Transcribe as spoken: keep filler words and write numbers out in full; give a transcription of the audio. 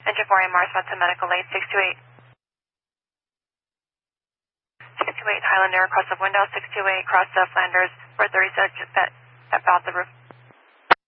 Engine four A Mars to medical late six two eight. six two eight Highlander across the window, six two eight cross the Flanders, four thirty-six at, about the roof.